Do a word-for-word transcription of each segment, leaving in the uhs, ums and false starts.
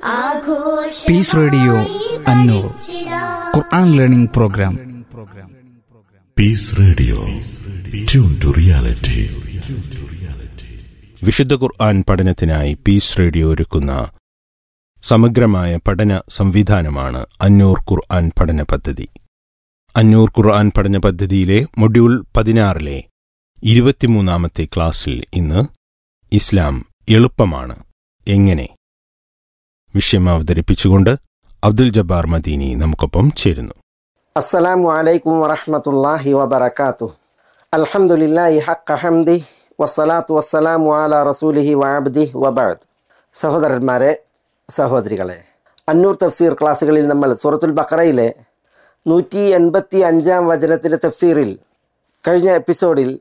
Piece radio Annur Quran learning programme. Piece radio, tune to reality. വിശുദ്ധ ഖുർആൻ പഠനത്തിനായി piece radio ഒരുക്കുന്ന സമഗ്രമായ പഠന സംവിധാനമാണ് അന്നൂർ ഖുർആൻ പഠന പദ്ധതി. അന്നൂർ ഖുർആൻ പഠന പദ്ധതിയിലെ മൊഡ്യൂൾ പതിനാറിലെ ഇരുപത്തിമൂന്നാമത്തെ ക്ലാസ്സിൽ ഇന്ന് ഇസ്ലാം എളുപ്പമാണ് എങ്ങനെ വിഷയം അവതരിപ്പിച്ചുകൊണ്ട് അബ്ദുൽ ജബ്ബാർ മദീനി നമുക്കൊപ്പം ചേരുന്നു. അസ്സലാമു അലൈക്കും വറഹ്മത്തുള്ളാഹി വബറകാതുഹു. അൽഹംദുലില്ലാഹി ഹഖ്ഖ ഹംദിഹി വസ്സലാത്തു വസ്സലാമു അലാ റസൂലിഹി വഅബ്ദിഹി വബഅദ്. സഹോദരന്മാരെ, സഹോദരികളെ, അന്നൂർ തഫ്സീർ ക്ലാസ്സുകളിൽ നമ്മൾ സൂറത്തുൽ ബഖറയിലെ നൂറ്റി എൺപത്തി അഞ്ചാം വചനത്തിലെ തഫ്സീറിൽ കഴിഞ്ഞ എപ്പിസോഡിൽ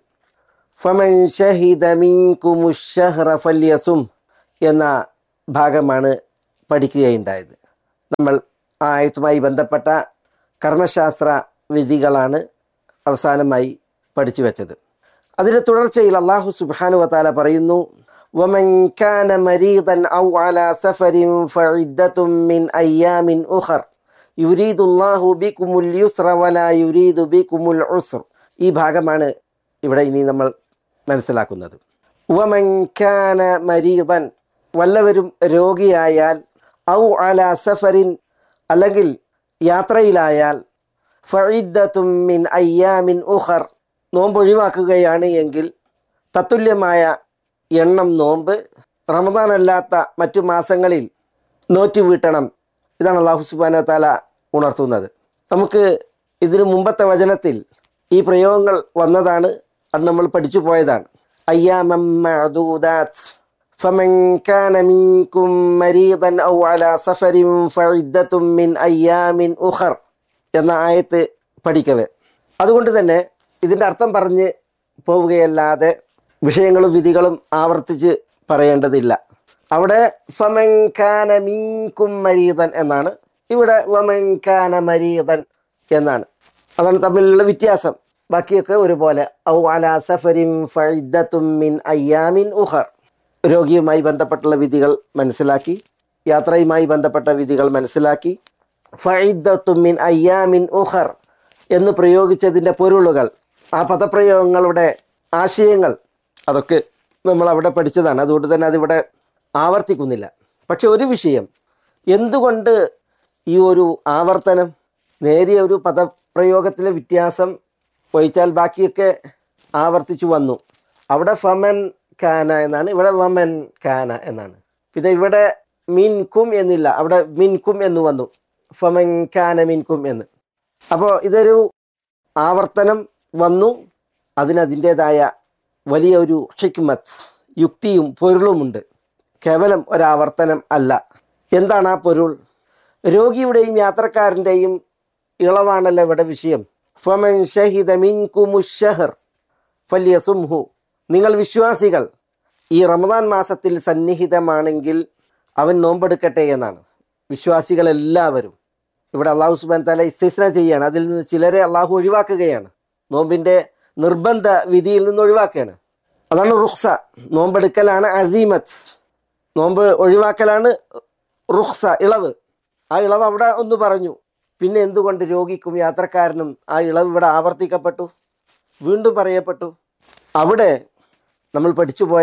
ഫമൻ ഷഹിദ മിൻകുമുശ് ശഹ്റ ഫല്യസും എന്ന ഭാഗമാണ് പഠിക്കുകയുണ്ടായത്. നമ്മൾ ആ ആയത്തുമായി ബന്ധപ്പെട്ട കർമ്മശാസ്ത്ര വിധികളാണ് അവസാനമായി പഠിച്ചു വെച്ചത്. അതിൻ്റെ തുടർച്ചയിൽ അല്ലാഹു സുബ്ഹാനഹു വ തആല പറയുന്നു, വമൻ കാന മരീദൻ ഔ അലാ സഫരിൻ ഫഇദ്ദത്തും മിൻ അയ്യാമിൻ ഉഖർ യുരീദുല്ലാഹു ബികുമുൽ യുസ്ര വലാ യുരീദു ബികുമുൽ ഉസ്ർ. ഈ ഭാഗമാണ് ഇവിടെ ഇനി നമ്മൾ മനസ്സിലാക്കുന്നത്. വമൻ കാന മരീദൻ, വല്ലവരും രോഗിയായാൽ, ഔ അലാ സഫരിൻ, അല്ലെങ്കിൽ യാത്രയിലായാൽ, ഫഇദ്ദത്തും മിൻ അയ്യാമിൻ ഉഖർ, നോമ്പ് ഒഴിവാക്കുകയാണ് എങ്കിൽ തത്തുല്യമായ എണ്ണം നോമ്പ് റമദാൻ അല്ലാത്ത മറ്റു മാസങ്ങളിൽ നോറ്റ് വീട്ടണം. ഇതാണ് അല്ലാഹു സുബ്ഹാനഹു വ തആല ഉണർത്തുന്നത്. നമുക്ക് ഇതിനു മുമ്പത്തെ വചനത്തിൽ ഈ പ്രയോഗങ്ങൾ വന്നതാണ്, അത് നമ്മൾ പഠിച്ചു പോയതാണ്. അയ്യാമം മഅദൂദാത്ത് ഫമൻ കാന മിൻകും മരീദൻ ഔ അലാ സഫരിൻ ഫഇദ്ദത്തും മിൻ അയ്യാമിൻ ഉഖർ എന്ന ആയത്ത് പഠിക്കവേ. അതുകൊണ്ട് തന്നെ ഇതിൻ്റെ അർത്ഥം പറഞ്ഞ് പോവുകയല്ലാതെ വിഷയങ്ങളും വിധികളും ആവർത്തിച്ച് പറയേണ്ടതില്ല. അവിടെ ഫമൻ കാന മിൻകും മരീദൻ എന്നാണ്, ഇവിടെ വമൻ കാന മരീദൻ എന്നാണ്. അതാണ് തമ്മിലുള്ള വ്യത്യാസം. ബാക്കിയൊക്കെ ഒരുപോലെ. ഔ അലാ സഫരിൻ ഫഇദ്ദത്തും മിൻ അയ്യാമിൻ ഉഖർ, രോഗിയുമായി ബന്ധപ്പെട്ടുള്ള വിധികൾ മനസ്സിലാക്കി, യാത്രയുമായി ബന്ധപ്പെട്ട വിധികൾ മനസ്സിലാക്കി. ഫഇദ്ദത്തും മിൻ അയ്യാമിൻ ഉഖർ എന്ന് പ്രയോഗിച്ചതിൻ്റെ പൊരുളുകൾ, ആ പദപ്രയോഗങ്ങളുടെ ആശയങ്ങൾ, അതൊക്കെ നമ്മൾ അവിടെ പഠിച്ചതാണ്. അതുകൊണ്ട് തന്നെ അതിവിടെ ആവർത്തിക്കുന്നില്ല. പക്ഷെ ഒരു വിഷയം, എന്തുകൊണ്ട് ഈ ഒരു ആവർത്തനം, നേരിയ ഒരു പദപ്രയോഗത്തിലെ വ്യത്യാസം ഒഴിച്ചാൽ ബാക്കിയൊക്കെ ആവർത്തിച്ചു വന്നു. അവിടെ ഫമൻ കാന എന്നാണ്, ഇവിടെ വമൻ കാന എന്നാണ്. പിന്നെ ഇവിടെ മിൻകും എന്നില്ല, അവിടെ മിൻകും എന്ന് വന്നു, ഫമൻ കാന മിൻകും എന്ന്. അപ്പോൾ ഇതൊരു ആവർത്തനം വന്നു, അതിനതിൻ്റേതായ വലിയ ഒരു ഹിക്മത്ത്, യുക്തിയും പൊരുളുമുണ്ട്. കേവലം ഒരാവർത്തനം അല്ല. എന്താണ് ആ പൊരുൾ? രോഗിയുടെയും യാത്രക്കാരൻ്റെയും ഇളവാണല്ലോ ഇവിടെ വിഷയം. ഫമൻ ഷഹിദ മിൻകുമുശ് ശഹ്ർ ഫല്യസുംഹു, നിങ്ങൾ വിശ്വാസികൾ ഈ റമദാൻ മാസത്തിൽ സന്നിഹിതമാണെങ്കിൽ അവൻ നോമ്പെടുക്കട്ടെ എന്നാണ്. വിശ്വാസികളെല്ലാവരും. ഇവിടെ അല്ലാഹു സുബ്ഹാനഹു വ തആല ഇസ്തിസ്ന ചെയ്യുകയാണ്. അതിൽ നിന്ന് ചിലരെ അള്ളാഹു ഒഴിവാക്കുകയാണ്, നോമ്പിൻ്റെ നിർബന്ധ വിധിയിൽ നിന്ന് ഒഴിവാക്കുകയാണ്. അതാണ് റുഖ്സ. നോമ്പെടുക്കലാണ് അസീമത്ത്, നോമ്പ് ഒഴിവാക്കലാണ് റുഖ്സ, ഇളവ്. ആ ഇളവ് അവിടെ ഒന്ന് പറഞ്ഞു. പിന്നെ എന്തുകൊണ്ട് രോഗിക്കും യാത്രക്കാരനും ആ ഇളവ് ഇവിടെ ആവർത്തിക്കപ്പെട്ടു, വീണ്ടും പറയപ്പെട്ടു? അവിടെ നമ്മൾ പഠിച്ചു പോയ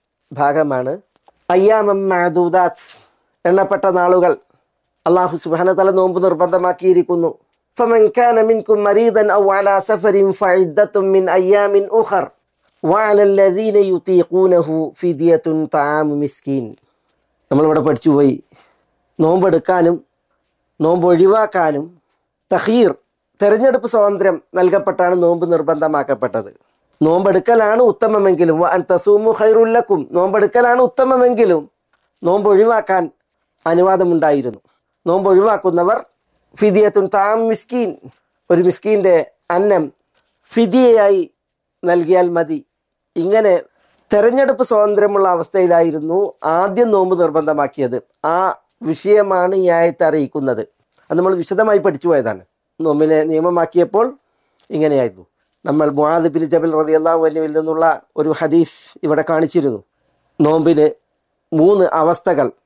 ഭാഗമാണ് അയ്യാമം മഅദൂദാത്ത്, എണ്ണപ്പെട്ട നാളുകൾ അല്ലാഹു സുബ്ഹാനഹു വ തആല നോമ്പ് നിർബന്ധമാക്കിയിരിക്കുന്നു. ഫമൻ കാന മിൻകും മരീദൻ ഔ അലാ സഫരിൻ ഫഇദ്ദത്തും മിൻ അയ്യാമിൻ ഉഖർ വഅലല്ലദീന യുതീഖൂനഹു ഫിദിയത്തുൻ തആമു മിസ്കീൻ. നമ്മളിവിടെ പഠിച്ചു പോയി, നോമ്പെടുക്കാനും നോമ്പ് ഒഴിവാക്കാനും തഖീർ, തെരഞ്ഞെടുപ്പ് സ്വാതന്ത്ര്യം നൽകപ്പെട്ടാണ് നോമ്പ് നിർബന്ധമാക്കപ്പെട്ടത്. നോമ്പെടുക്കലാണ് ഉത്തമമെങ്കിലും വഅൻ തസൂമു ഖൈറുൽ ലക്കും, നോമ്പെടുക്കലാണ് ഉത്തമമെങ്കിലും നോമ്പ് ഒഴിവാക്കാൻ അനുവാദമുണ്ടായിരുന്നു. നോമ്പ് ഒഴിവാക്കുന്നവർ ഫിദിയത്തുൻ തആമു മിസ്കീൻ, ഒരു മിസ്കീൻ്റെ അന്നം ഫിദിയയായി നൽകിയാൽ മതി. ഇങ്ങനെ തെരഞ്ഞെടുപ്പ് സ്വാതന്ത്ര്യമുള്ള അവസ്ഥയിലായിരുന്നു ആദ്യം നോമ്പ് നിർബന്ധമാക്കിയത്. ആ വിഷയമാണ് ഈ ആയത്ത് അറിയിക്കുന്നത്. അത് നമ്മൾ വിശദമായി പഠിച്ചു പോയതാണ്. നോമ്പിനെ നിയമമാക്കിയപ്പോൾ ഇങ്ങനെയായിരുന്നു. നമ്മൾ മുആദ് ബിൻ ജബൽ റളിയല്ലാഹു അൻഹുവിൽ നിന്നുള്ള ഒരു ഹദീസ് ഇവിടെ കാണിച്ചിരുന്നു. നോമ്പിന് മൂന്ന് അവസ്ഥകൾ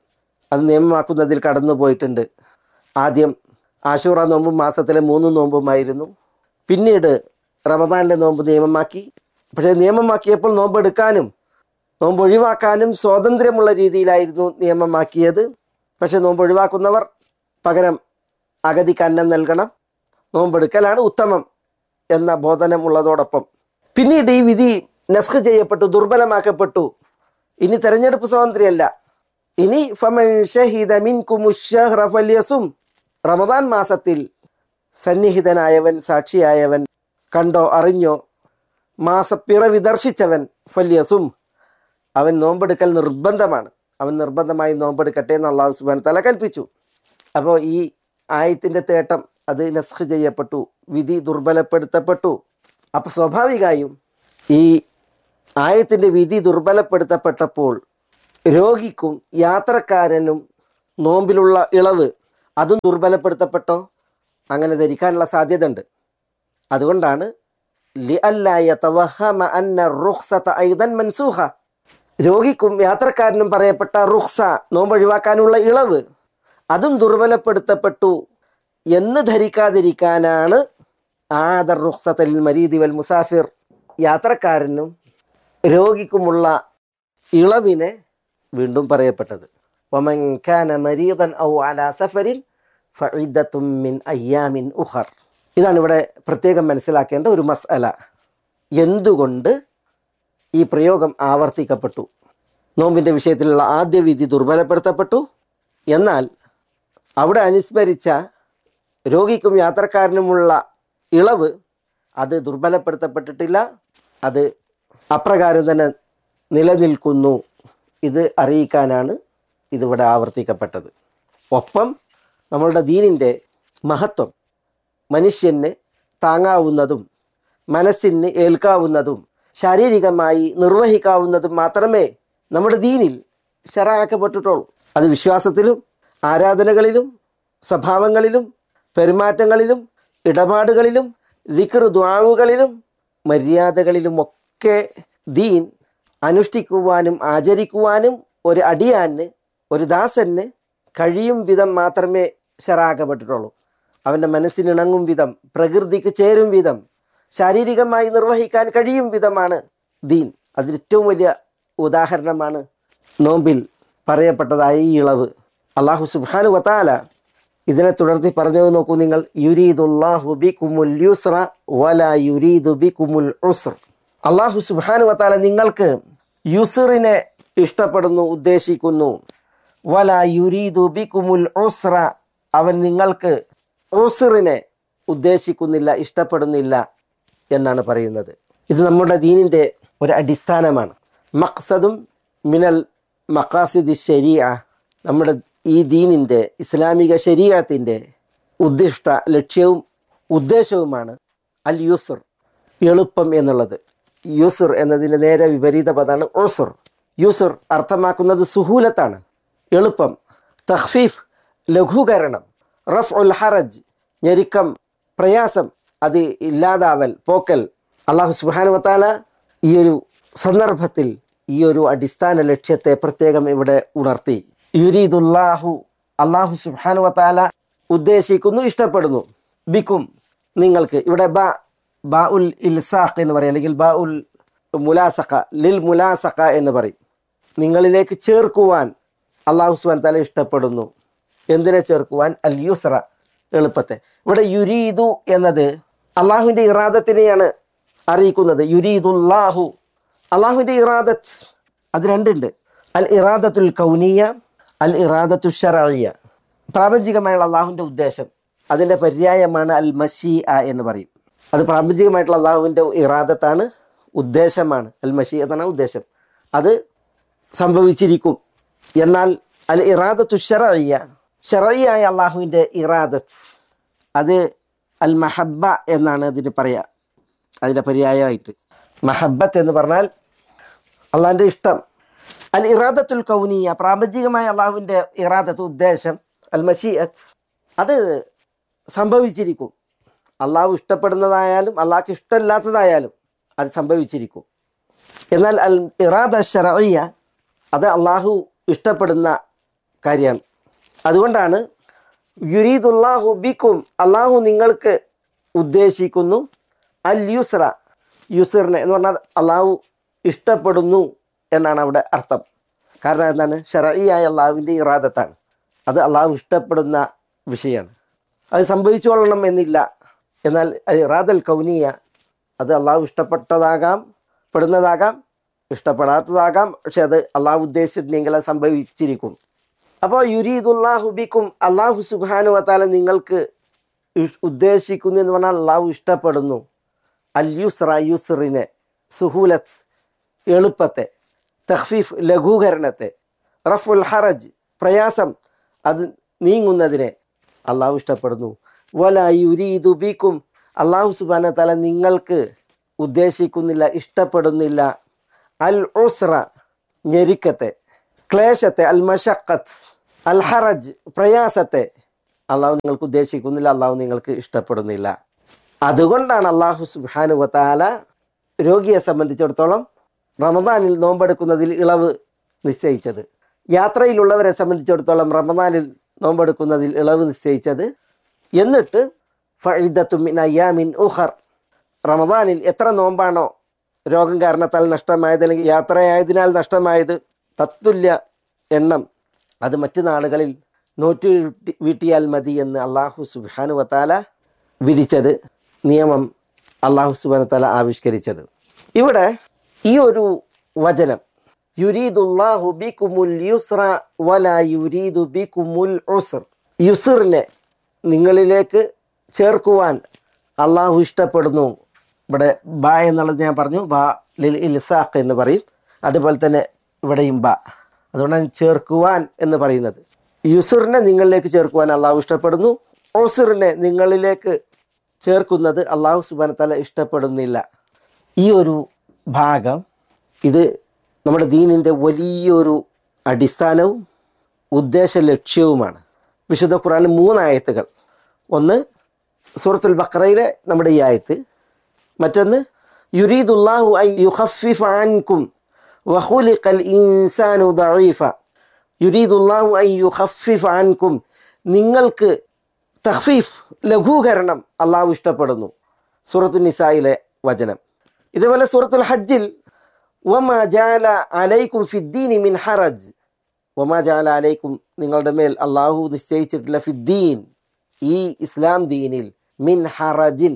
അത് നിയമമാക്കുന്നതിൽ കടന്നു പോയിട്ടുണ്ട്. ആദ്യം ആശൂറ നോമ്പും മാസത്തിലെ മൂന്ന് നോമ്പുമായിരുന്നു. പിന്നീട് റമദാനിലെ നോമ്പ് നിയമമാക്കി. പക്ഷേ നിയമമാക്കിയപ്പോൾ നോമ്പ് എടുക്കാനും നോമ്പ് ഒഴിവാക്കാനും സ്വാതന്ത്ര്യമുള്ള രീതിയിലായിരുന്നു നിയമമാക്കിയത്. പക്ഷേ നോമ്പ് ഒഴിവാക്കുന്നവർ പകരം അഗതിക്ക് അന്നം നൽകണം, നോമ്പെടുക്കലാണ് ഉത്തമം എന്ന ബോധനമുള്ളതോടൊപ്പം പിന്നീട് ഈ വിധി നസ്ഖ് ചെയ്യപ്പെട്ടു, ദുർബലമാക്കപ്പെട്ടു. ഇനി തെരഞ്ഞെടുപ്പ് സ്വാതന്ത്ര്യമല്ല, ഇനി ഫമൻ ഷഹിദ മിൻകുമുശ് ശഹ്റ ഫല്യസും, റമദാൻ മാസത്തിൽ സന്നിഹിതനായവൻ, സാക്ഷിയായവൻ, കണ്ടോ അറിഞ്ഞോ മാസപ്പിറവി ദർശിച്ചവൻ, ഫല്യസും, അവൻ നോമ്പെടുക്കൽ നിർബന്ധമാണ്, അവൻ നിർബന്ധമായി നോമ്പെടുക്കട്ടെ എന്ന് അല്ലാഹു സുബ്ഹാനഹു വ തആല കൽപ്പിച്ചു. അപ്പോൾ ഈ ആയത്തിൻ്റെ തേട്ടം അത് നസ്ഖ് ചെയ്യപ്പെട്ടു, വിധി ദുർബലപ്പെടുത്തപ്പെട്ടു. അപ്പോൾ സ്വാഭാവികമായും ഈ ആയത്തിൻ്റെ വിധി ദുർബലപ്പെടുത്തപ്പെട്ടപ്പോൾ രോഗിക്കും യാത്രക്കാരനും നോമ്പിലുള്ള ഇളവ് അതും ദുർബലപ്പെടുത്തപ്പെട്ടോ? അങ്ങനെ ധരിക്കാനുള്ള സാധ്യത ഉണ്ട്. അതുകൊണ്ടാണ് ലിഅല്ലാ യതവഹമ അന്ന റുഖ്സത ഐദൻ മൻസൂഖ, രോഗിക്കും യാത്രക്കാരനും പറയപ്പെട്ട റുഖ്സ, നോമ്പ് ഒഴിവാക്കാനുള്ള ഇളവ്, അതും ദുർബലപ്പെടുത്തപ്പെട്ടു എന്ന് ധരിക്കാതിരിക്കാനാണ് ആദർ റുഖ്സതൽ മരീദി വൽ മുസാഫിർ, യാത്രക്കാരനും രോഗിക്കുമുള്ള ഇളവിനെ വീണ്ടും പറയപ്പെട്ടത്. വമൻ കാന മരീദൻ ഔ അലാ സഫരിൻ ഫഇദ്ദത്തും മിൻ അയ്യാമിൻ ഉഖർ. ഇതാണ് ഇവിടെ പ്രത്യേകം മനസ്സിലാക്കേണ്ട ഒരു മസ്അല. എന്തുകൊണ്ട് ഈ പ്രയോഗം ആവർത്തിക്കപ്പെട്ടു? നോമ്പിൻ്റെ വിഷയത്തിലുള്ള ആദ്യ വിധി ദുർബലപ്പെടുത്തപ്പെട്ടു, എന്നാൽ അവിടെ അനുസ്മരിച്ച രോഗിക്കും യാത്രക്കാരനുമുള്ള ഇളവ് അത് ദുർബലപ്പെടുത്തപ്പെട്ടിട്ടില്ല, അത് അപ്രകാരം തന്നെ നിലനിൽക്കുന്നു. ഇത് അറിയിക്കാനാണ് ഇതിവിടെ ആവർത്തിക്കപ്പെട്ടത്. ഒപ്പം നമ്മളുടെ ദീനിൻ്റെ മഹത്വം മനുഷ്യന് താങ്ങാവുന്നതും മനസ്സിന് ഏൽക്കാവുന്നതും ശാരീരികമായി നിർവഹിക്കാവുന്നതും മാത്രമേ നമ്മുടെ ദീനിൽ ശറഅക്കപ്പെട്ടിട്ടുള്ളൂ. അത് വിശ്വാസത്തിലും ആരാധനകളിലും സ്വഭാവങ്ങളിലും പെരുമാറ്റങ്ങളിലും ഇടപാടുകളിലും ദിക്ർ ദുആകളിലും മര്യാദകളിലുമൊക്കെ ദീൻ അനുഷ്ഠിക്കുവാനും ആചരിക്കുവാനും ഒരു അടിയാന്, ഒരു ദാസന് കഴിയും വിധം മാത്രമേ ശറഅക്കപ്പെട്ടിട്ടുള്ളൂ. അവൻ്റെ മനസ്സിനിണങ്ങും വിധം, പ്രകൃതിക്ക് ചേരും വിധം, ശാരീരികമായി നിർവഹിക്കാൻ കഴിയും വിധമാണ് ദീൻ. അതിന് ഏറ്റവും വലിയ ഉദാഹരണമാണ് നോമ്പിൽ പറയപ്പെട്ടതായ ഈ ഇളവ്. അല്ലാഹു സുബ്ഹാനഹു വ തആല ഇതിനെ തുടർത്തി പറഞ്ഞു നോക്കൂ നിങ്ങൾ, യുരീദുല്ലാഹു ബികുമുൽ യുസ്ര വലാ യുരീദു ബികുമുൽ ഉസ്ർ. അല്ലാഹു സുബ്ഹാനഹു വ തആല നിങ്ങൾക്ക് യുസ്റിനെ ഇഷ്ടപ്പെടുന്നു, ഉദ്ദേശിക്കുന്നു. വലാ യുരീദു ബികുമുൽ ഉസ്ര, അവൻ നിങ്ങൾക്ക് ഉസ്റിനെ ഉദ്ദേശിക്കുന്നില്ല, ഇഷ്ടപ്പെടുന്നില്ല എന്നാണ് പറയുന്നത്. ഇത് നമ്മുടെ ദീനിൻ്റെ ഒരു അടിസ്ഥാനമാണ്. മഖ്സദും മിനൽ മഖാസിദി ശരീഅ, നമ്മുടെ ഈ ദീനിൻ്റെ ഇസ്ലാമിക ശരീഅത്തിൻ്റെ ഉദ്ദിഷ്ട ലക്ഷ്യവും ഉദ്ദേശവുമാണ് അൽ യുസ്ർ, എളുപ്പം എന്നുള്ളത്. യുസ്ർ എന്നതിൻ്റെ നേരെ വിപരീത പദമാണ് ഉസ്ർ. യുസ്ർ അർത്ഥമാക്കുന്നത് സുഹൂലത്താണ്, എളുപ്പം. തഖ്ഫീഫ് ലഘൂകരണം, റഫ്ഉൽ ഹറജ് ഞെരുക്കം, പ്രയാസം അത് ഇല്ലാതാവൽ, പോക്കൽ. അല്ലാഹു സുബ്ഹാനഹു വ തആല ഈ ഒരു സന്ദർഭത്തിൽ ഈ ഒരു അടിസ്ഥാന ലക്ഷ്യത്തെ പ്രത്യേകം ഇവിടെ ഉണർത്തി. യുരീദുല്ലാഹു, അല്ലാഹു സുബ്ഹാനഹു വ തആല ഉദ്ദേശിക്കുന്നു, ഇഷ്ടപ്പെടുന്നു. ബിക്കും, നിങ്ങൾക്ക്. ഇവിടെ ബ ബാ ഉൽ ഇൽസാഖ് എന്ന് പറയും, അല്ലെങ്കിൽ ബാ ഉൽ മുലാസഖ, ലിൽ മുലാസഖ എന്ന് പറയും. നിങ്ങളിലേക്ക് ചേർക്കുവാൻ അല്ലാഹു സുബ്ഹാനഹു വ തആല ഇഷ്ടപ്പെടുന്നു. എന്തിനെ ചേർക്കുവാൻ? അൽ യുസ്ര, എളുപ്പത്തെ. ഇവിടെ യുരീദു എന്നത് അള്ളാഹുവിൻ്റെ ഇറാദത്തിനെയാണ് അറിയിക്കുന്നത്. യുരീദുല്ലാഹു, അള്ളാഹുവിൻ്റെ ഇറാദത്ത് അത് രണ്ടുണ്ട്. അൽ ഇറാദത്തുൽ കൗനിയ, അൽ ഇറാദത്തു ശറഇയ്യ. പ്രാപഞ്ചികമായുള്ള അള്ളാഹുവിൻ്റെ ഉദ്ദേശം, അതിൻ്റെ പര്യായമാണ് അൽ മശീഅ എന്ന് പറയും. അത് പ്രാപഞ്ചികമായിട്ടുള്ള അള്ളാഹുവിൻ്റെ ഇറാദത്താണ്, ഉദ്ദേശമാണ്. അൽ മശീഅത്താണ് ഉദ്ദേശം, അത് സംഭവിച്ചിരിക്കും. എന്നാൽ അൽ ഇറാദത്തു ശറഇയ്യ, ശറഇയായ അള്ളാഹുവിൻ്റെ ഇറാദത്ത്, അത് അൽ മഹബ്ബ എന്നാണ് അതിന് പറയുക, അതിൻ്റെ പര്യായമായിട്ട്. മഹബ്ബത്ത് എന്ന് പറഞ്ഞാൽ അള്ളാഹിൻ്റെ ഇഷ്ടം. അൽ ഇറാദത്തുൽ കൗനിയ, പ്രാപഞ്ചികമായ അള്ളാഹുവിൻ്റെ ഇറാദത്ത്, ഉദ്ദേശം, അൽ മശീഅത്ത്, അത് സംഭവിച്ചിരിക്കും. അള്ളാഹു ഇഷ്ടപ്പെടുന്നതായാലും അള്ളാഹ്ക്ക് ഇഷ്ടമില്ലാത്തതായാലും അത് സംഭവിച്ചിരിക്കും. എന്നാൽ അൽ ഇറാദ ശറഇയ്യ, അത് അള്ളാഹു ഇഷ്ടപ്പെടുന്ന കാര്യമാണ്. അതുകൊണ്ടാണ് യുരീദുല്ലാഹു ബിക്കും, അള്ളാഹു നിങ്ങൾക്ക് ഉദ്ദേശിക്കുന്നു അൽ യുസ്ര, യുസ്റിനെ എന്ന് പറഞ്ഞാൽ അള്ളാഹു ഇഷ്ടപ്പെടുന്നു എന്നാണ് അവിടെ അർത്ഥം. കാരണം എന്താണ്? ശർഈയായ അള്ളാഹുവിൻ്റെ ഇറാദത്താണ്. അത് അള്ളാഹു ഇഷ്ടപ്പെടുന്ന വിഷയമാണ്. അത് സംഭവിച്ചുകൊള്ളണം എന്നില്ല. എന്നാൽ ഇറാദൽ കൗനിയ അത് അള്ളാഹു ഇഷ്ടപ്പെട്ടതാകാം, പെടുന്നതാകാം, ഇഷ്ടപ്പെടാത്തതാകാം. പക്ഷെ അത് അള്ളാഹു ഉദ്ദേശിച്ചിട്ടുണ്ടെങ്കിൽ അത് സംഭവിച്ചിരിക്കും. അപ്പോൾ യുരീദുല്ലാഹു ബിക്കും, അള്ളാഹു സുബ്ഹാനഹു വ തആല നിങ്ങൾക്ക് ഉദ്ദേശിക്കുന്നു എന്ന് പറഞ്ഞാൽ അള്ളാഹു ഇഷ്ടപ്പെടുന്നു. അൽ യുസ്ര, യുസ്റിനെ, സുഹൂലത്ത് എളുപ്പത്തെ, തഖ്ഫീഫ് ലഘൂകരണത്തെ, റഫുൽ ഹറജ് പ്രയാസം അത് നീങ്ങുന്നതിനെ അള്ളാഹു ഇഷ്ടപ്പെടുന്നു. വല യുരീദു ബിക്കും, അള്ളാഹു സുബ്ഹാനഹു വ തആല നിങ്ങൾക്ക് ഉദ്ദേശിക്കുന്നില്ല, ഇഷ്ടപ്പെടുന്നില്ല അൽ ഉസ്ര ഞെരുക്കത്തെ, ക്ലേശത്തെ, അൽ മശഖത്ത്, അൽ ഹറജ് പ്രയാസത്തെ അള്ളാഹു നിങ്ങൾക്ക് ഉദ്ദേശിക്കുന്നില്ല, അള്ളാഹു നിങ്ങൾക്ക് ഇഷ്ടപ്പെടുന്നില്ല. അതുകൊണ്ടാണ് അള്ളാഹു സുബ്ഹാനഹു വ തആല രോഗിയെ സംബന്ധിച്ചിടത്തോളം റമദാനിൽ നോമ്പെടുക്കുന്നതിൽ ഇളവ് നിശ്ചയിച്ചത്, യാത്രയിലുള്ളവരെ സംബന്ധിച്ചിടത്തോളം റമദാനിൽ നോമ്പെടുക്കുന്നതിൽ ഇളവ് നിശ്ചയിച്ചത്. എന്നിട്ട് ഫഇദത്തും മിൻ അയ്യാമിൻ ഉഖർ, റമദാനിൽ എത്ര നോമ്പാണോ രോഗം കാരണത്താൽ നഷ്ടമായത് അല്ലെങ്കിൽ യാത്രയായതിനാൽ നഷ്ടമായത്, തത്തുല്യ എണ്ണം അത് മറ്റു നാളുകളിൽ നോറ്റ് വീട്ടിയാൽ മതി എന്ന് അള്ളാഹു സുബ്ഹാനഹു വ തആല വിധിച്ചത്, നിയമം അള്ളാഹു സുബ്ഹാനഹു വ തആല ആവിഷ്കരിച്ചത്. ഇവിടെ ഈ ഒരു വചനം യുരീദുല്ലാഹു ബിക്കുമുൽ യുസ്ര വലാ യുരീദു ബിക്കുമുൽ ഉസ്ർ, യുസ്റിനെ നിങ്ങളിലേക്ക് ചേർക്കുവാൻ അള്ളാഹു ഇഷ്ടപ്പെടുന്നു. ഇവിടെ ബ എന്നുള്ളത് ഞാൻ പറഞ്ഞു, ബ ലിൽ ഇൽസാഖ് എന്ന് പറയും. അതുപോലെ തന്നെ ഇവിടെയും ബ, അതുകൊണ്ടാണ് ചേർക്കുവാൻ എന്ന് പറയുന്നത്. യുസ്റിനെ നിങ്ങളിലേക്ക് ചേർക്കുവാൻ അള്ളാഹു ഇഷ്ടപ്പെടുന്നു, ഉസ്റിനെ നിങ്ങളിലേക്ക് ചേർക്കുന്നത് അള്ളാഹു സുബ്ഹാനഹു വ തആല ഇഷ്ടപ്പെടുന്നില്ല. ഈ ഒരു ഭാഗം ഇത് നമ്മുടെ ദീനിൻ്റെ വലിയൊരു അടിസ്ഥാനവും ഉദ്ദേശ ലക്ഷ്യവുമാണ്. വിശുദ്ധ ഖുർആനിൽ മൂന്നായത്തുകൾ, ഒന്ന് സൂറത്തുൽ ബഖറയിലെ നമ്മുടെ ഈ ആയത്ത്, മറ്റൊന്ന് യുരീദുല്ലാഹു അൻ യുഖഫിഫ അൻകും വഖുലിഖൽ ഇൻസാനു ദഈഫ, യുരീദുല്ലാഹു അൻ യുഖഫിഫ അൻകും, നിങ്ങൾക്ക് തഖ്ഫീഫ് ലഘൂകരണം അള്ളാഹു ഇഷ്ടപ്പെടുന്നു. സൂറത്തുൽ നിസായിലെ വചനം. ഇതുപോലെ സൂറത്തുൽ ഹജ്ജിൽ വമാ ജഅല അലൈക്കും ഫിദ്ദീനി മിൻ ഹറജ്, വമാ ജഅല അലൈക്കും നിങ്ങളുടെ മേൽ അള്ളാഹു നിശ്ചയിച്ചിട്ടില്ല ഫിദ്ദീൻ ഈ ഇസ്ലാം ദീനിൽ മിൻ ഹറജിൻ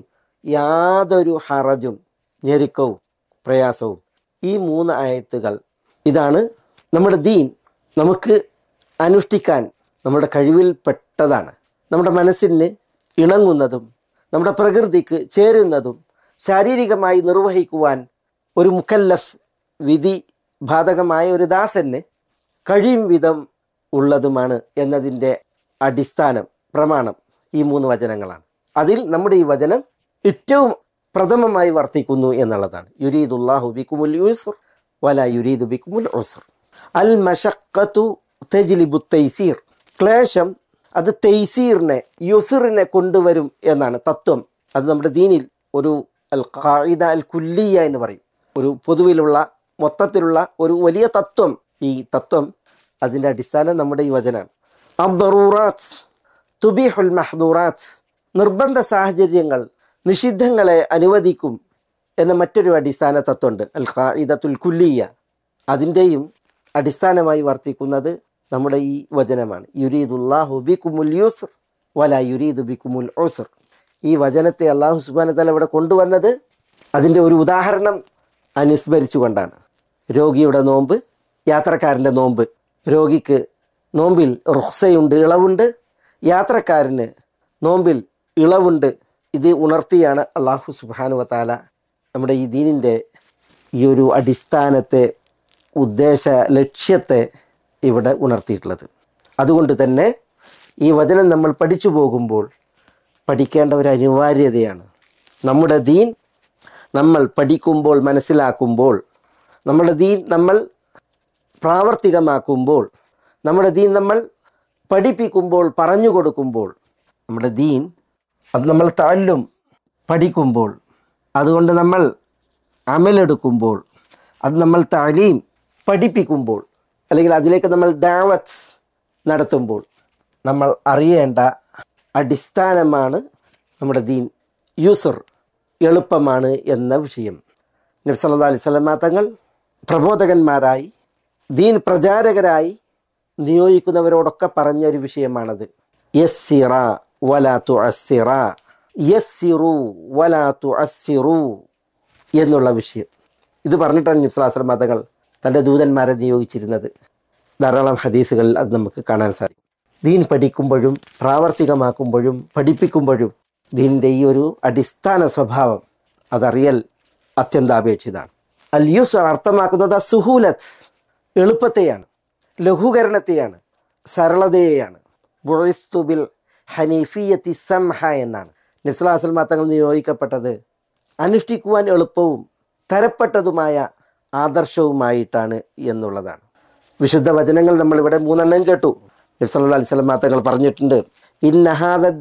യാതൊരു ഹറജും ഞെരുക്കവും പ്രയാസവും. ഈ മൂന്ന് ആയത്തുകൾ ഇതാണ് നമ്മുടെ ദീൻ നമുക്ക് അനുഷ്ഠിക്കാൻ നമ്മുടെ കഴിവിൽ പെട്ടതാണ്, നമ്മുടെ മനസ്സിന് ഇണങ്ങുന്നതും നമ്മുടെ പ്രകൃതിക്ക് ചേരുന്നതും ശാരീരികമായി നിർവഹിക്കുവാൻ ഒരു മുക്കല്ലഫ് വിധി ബാധകമായ ഒരു ദാസന് കഴിയും വിധം ഉള്ളതുമാണ് എന്നതിൻ്റെ അടിസ്ഥാനം പ്രമാണം ഈ മൂന്ന് വചനങ്ങളാണ്. അതിൽ നമ്മുടെ ഈ വചനം ഏറ്റവും പ്രഥമമായി വർത്തിക്കുന്നു എന്നുള്ളതാണ്. യുരീദുല്ലാഹു ബിക്കുമുൽ യുസ്ർ വലാ യുരീദു ബിക്കുമുൽ ഉസ്ർ. അൽ മശഖ്ഖതു തജ്ലിബു തൈസീർ, ക്ലേശം അത് തൈസീറിനെ യുസ്റിനെ കൊണ്ടുവരും എന്നാണ് തത്വം. അത് നമ്മുടെ ദീനിൽ ഒരു അൽ ഖാഇദ അൽ കുല്ലിയ എന്ന് പറയും, ഒരു പൊതുവിലുള്ള മൊത്തത്തിലുള്ള ഒരു വലിയ തത്വം. ഈ തത്വം അതിൻ്റെ അടിസ്ഥാനം നമ്മുടെ ഈ വചനാണ്. അദ്ദറൂറാത്ത് തുബീഹുൽ മഹ്ദൂറാത്ത്, നിർബന്ധ സാഹചര്യങ്ങൾ നിഷിദ്ധങ്ങളെ അനുവദിക്കും എന്ന മറ്റൊരു അടിസ്ഥാന തത്വമുണ്ട്, അൽ ഖാഇദത്തുൽ കുല്ലിയ. അതിൻ്റെയും അടിസ്ഥാനമായി വർത്തിക്കുന്നത് നമ്മുടെ ഈ വചനമാണ്. യുരീദുല്ലാഹു ബിക്കുമുൽ യുസ്ർ വലാ യുരീദു ബിക്കുമുൽ ഉസ്ർ. ഈ വചനത്തെ അല്ലാഹു സുബ്ഹാനഹു വ തആല ഇവിടെ കൊണ്ടുവന്നത് അതിൻ്റെ ഒരു ഉദാഹരണം അനുസ്മരിച്ചുകൊണ്ടാണ്. രോഗിയുടെ നോമ്പ്, യാത്രക്കാരൻ്റെ നോമ്പ്. രോഗിക്ക് നോമ്പിൽ റുഖ്സയുണ്ട്, ഇളവുണ്ട്. യാത്രക്കാരന് നോമ്പിൽ ഇളവുണ്ട്. ഇത് ഉണർത്തിയാണ് അല്ലാഹു സുബ്ഹാനഹു വ തആല നമ്മുടെ ഈ ദീനിൻ്റെ ഈ ഒരു അടിസ്ഥാനത്തെ, ഉദ്ദേശ ലക്ഷ്യത്തെ ഇവിടെ ഉണർത്തിയിട്ടുള്ളത്. അതുകൊണ്ട് തന്നെ ഈ വചനം നമ്മൾ പഠിച്ചു പോകുമ്പോൾ പഠിക്കേണ്ട ഒരു അനിവാര്യതയാണ്. നമ്മുടെ ദീൻ നമ്മൾ പഠിക്കുമ്പോൾ, മനസ്സിലാക്കുമ്പോൾ, നമ്മുടെ ദീൻ നമ്മൾ പ്രാവർത്തികമാക്കുമ്പോൾ, നമ്മുടെ ദീൻ നമ്മൾ പഠിപ്പിക്കുമ്പോൾ, പറഞ്ഞു കൊടുക്കുമ്പോൾ, നമ്മുടെ ദീൻ അത് നമ്മൾ തഅല്ലും പഠിക്കുമ്പോൾ, അതുകൊണ്ട് നമ്മൾ അമലെടുക്കുമ്പോൾ, അത് നമ്മൾ തഅലീം പഠിപ്പിക്കുമ്പോൾ, അല്ലെങ്കിൽ അതിലേക്ക് നമ്മൾ ദഅവത്ത് നടത്തുമ്പോൾ നമ്മൾ അറിയേണ്ട അടിസ്ഥാനമാണ് നമ്മുടെ ദീൻ യൂസർ, എളുപ്പമാണ് എന്ന വിഷയം. നബി സല്ലല്ലാഹു അലൈഹി വസല്ലം തങ്ങൾ പ്രബോധകന്മാരായി ദീൻ പ്രചാരകരായി നിയോഗിക്കുന്നവരോടൊക്കെ പറഞ്ഞൊരു വിഷയമാണത്. യസ്സിറ വലാ തുഅസ്സിറ, യസ്സിറു വലാ തുഅസ്സിറു എന്നുള്ള വിഷയം. ഇത് പറഞ്ഞിട്ടാണ് നബി സല്ലല്ലാഹു അലൈഹി വസല്ലം തങ്ങൾ തൻ്റെ ദൂതന്മാരെ നിയോഗിച്ചിരുന്നത്. ധാരാളം ഹദീസുകളിൽ അത് നമുക്ക് കാണാൻ സാധിക്കും. ദീൻ പഠിക്കുമ്പോഴും പ്രാവർത്തികമാക്കുമ്പോഴും പഠിപ്പിക്കുമ്പോഴും ദീനിൻ്റെ ഈ ഒരു അടിസ്ഥാന സ്വഭാവം അതറിയൽ അത്യന്താപേക്ഷിതമാണ്. അൽ യുസ്ർ അർത്ഥമാക്കുന്നത് സുഹൂലത്ത്, എളുപ്പത്തെയാണ്, ലഘൂകരണത്തെയാണ്, സരളതയെയാണ്. ബുഇസ്തു ബിൽ ഹനീഫിയത്തി സംഹ എന്നാണ് നബി സല്ലല്ലാഹു അലൈഹി വസല്ലം തങ്ങൾ നിയോഗിക്കപ്പെട്ടത്. അനുഷ്ഠിക്കുവാൻ എളുപ്പവും തരപ്പെട്ടതുമായ ആദർശവുമായിട്ടാണ് എന്നുള്ളതാണ്. വിശുദ്ധ വചനങ്ങൾ നമ്മളിവിടെ മൂന്നെണ്ണം കേട്ടു. നബി സല്ലല്ലാഹു അലൈഹി വസല്ലം തങ്ങൾ പറഞ്ഞിട്ടുണ്ട്, ഇന്ന ഹാദ